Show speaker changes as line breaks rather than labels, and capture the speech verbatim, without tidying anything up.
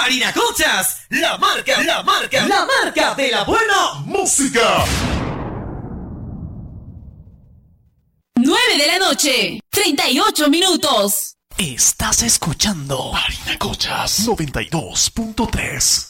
Harinacochas, la marca, la marca, la marca de la buena música.
nueve de la noche, treinta y ocho minutos.
Estás escuchando Harinacochas noventa y dos punto tres.